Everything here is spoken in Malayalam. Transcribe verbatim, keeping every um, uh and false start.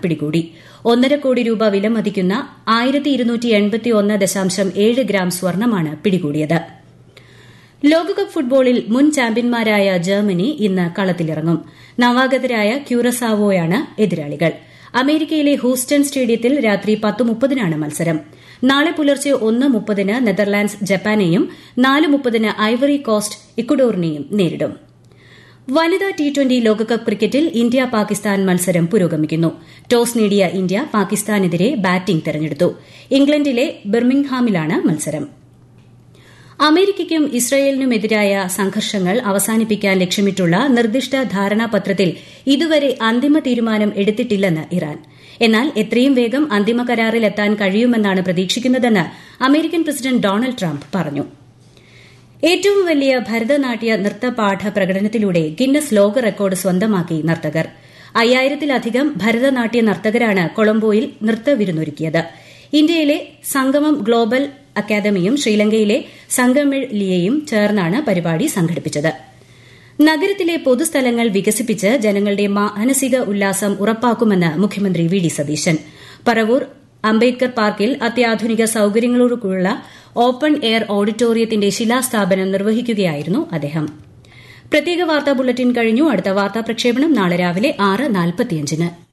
പിടികൂടി ഒന്നര കോടി രൂപ വിലമതിക്കുന്ന ആയിരത്തി ഇരുന്നൂറ്റി എൺപത്തി ഒന്ന് ദശാംശം ഏഴ് ഗ്രാം സ്വർണമാണ് പിടികൂടിയത്. ലോകകപ്പ് ഫുട്ബോളിൽ മുൻ ചാമ്പ്യന്മാരായ ജർമ്മനി ഇന്ന് കളത്തിലിറങ്ങും. നവാഗതരായ ക്യൂറസാവോയാണ് എതിരാളികൾ. അമേരിക്കയിലെ ഹൂസ്റ്റൺ സ്റ്റേഡിയത്തിൽ രാത്രി പത്ത് മുപ്പതിനാണ് മത്സരം. നാളെ പുലർച്ചെ ഒന്ന് മുപ്പതിന് നെതർലാൻഡ്സ് ജപ്പാനെയും നാല് മുപ്പതിന് ഐവറി കോസ്റ്റ് ഇക്വഡോറിനെയും നേരിടും. വനിതാ ടി ട്വന്റി ലോകകപ്പ് ക്രിക്കറ്റിൽ ഇന്ത്യ പാകിസ്ഥാൻ മത്സരം പുരോഗമിക്കുന്നു. ടോസ് നേടിയ ഇന്ത്യ പാകിസ്ഥാനെതിരെ ബാറ്റിംഗ് തെരഞ്ഞെടുത്തു. ഇംഗ്ലണ്ടിലെ ബിർമിംഗ്ഹാമിലാണ് മത്സരം. അമേരിക്കയ്ക്കും ഇസ്രയേലിനുമെതിരായ സംഘർഷങ്ങൾ അവസാനിപ്പിക്കാൻ ലക്ഷ്യമിട്ടുള്ള നിർദ്ദിഷ്ട ധാരണാപത്രത്തിൽ ഇതുവരെ അന്തിമ തീരുമാനം എടുത്തിട്ടില്ലെന്ന് ഇറാൻ. എന്നാൽ എത്രയും വേഗം അന്തിമ കരാറിലെത്താൻ കഴിയുമെന്നാണ് പ്രതീക്ഷിക്കുന്നതെന്ന് അമേരിക്കൻ പ്രസിഡന്റ് ഡൊണാൾഡ് ട്രംപ് പറഞ്ഞു. ഏറ്റവും വലിയ ഭരതനാട്യ നൃത്തപാഠ പ്രകടനത്തിലൂടെ ഗിന്നസ് ലോക റെക്കോർഡ് സ്വന്തമാക്കി നർത്തകർ. അയ്യായിരത്തിലധികം ഭരതനാട്യ നർത്തകരാണ് കൊളംബോയിൽ നൃത്തവിരുന്നൊരുക്കിയത്. ഇന്ത്യയിലെ സംഗമം ഗ്ലോബൽ അക്കാദമിയും ശ്രീലങ്കയിലെ സംഗമിഴ് ലിയയും ചേർന്നാണ് പരിപാടി സംഘടിപ്പിച്ചത്. നഗരത്തിലെ പൊതുസ്ഥലങ്ങൾ വികസിപ്പിച്ച് ജനങ്ങളുടെ മാനസിക ഉല്ലാസം ഉറപ്പാക്കുമെന്ന് മുഖ്യമന്ത്രി വി ഡി സതീശൻ. പറവൂർ അംബേദ്കർ പാർക്കിൽ അത്യാധുനിക സൌകര്യങ്ങളോടുള്ള ഓപ്പൺ എയർ ഓഡിറ്റോറിയത്തിന്റെ ശിലാസ്ഥാപനം നിർവഹിക്കുകയായിരുന്നു അദ്ദേഹം. പ്രത്യേക വാർത്താ ബുള്ളറ്റിൻ കഴിഞ്ഞു. അടുത്ത വാർത്താ പ്രക്ഷേപണം നാളെ രാവിലെ ആറ് നാൽപ്പത്തിയഞ്ചിന്.